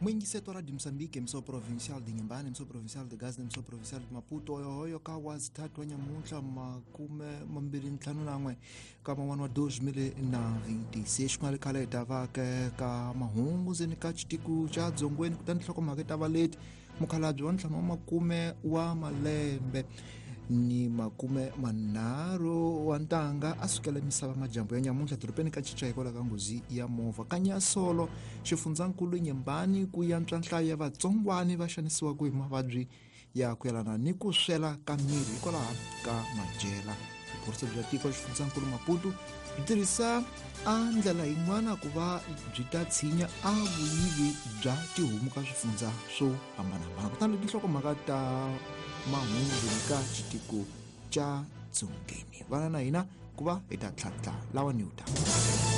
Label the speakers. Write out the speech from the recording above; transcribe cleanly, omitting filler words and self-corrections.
Speaker 1: Mwingiseto Radio Msambiki, emissora provincial de Inhambane, emissora provincial de Gaza, emissora provincial de Maputo, hoyo ka wazi tatu wa nyamuntlha mambili ntlhanu nan'we ka mawani wa 2026 ku nga khala hi tavaka ka mahungu ndzeni ka xitiku xa dzongweni kutani nhlokomhaka ta valeti mukhalabye wa ntlhanu wa makume wa malembe ni makume manharhu wa ntanga a sukela misava majambu ya nyamuntlha dorobeni ka Chicha hikwalaho ka nghozi ya movha ka Nyasolo xifundzankulu Nyembani ku yantswa nhlayo ya vatsongwani va xanisiwaka hi mavabyi ya ku yelana ni ku swela ka miri hikwalaho ka madyela. Vuphorisa bya tiko xifundzankulu Maputo byi tirhisa a ndlela yin'wana ku va byi ta tshinya a vuyivi bya tihomu ka swifundza swo hambanahambana. Kutani leti nhlokomhaka ta mahungu ka xitiku xa dzongeni vana na hina ku va hi ta tlhantlha lawa ni uta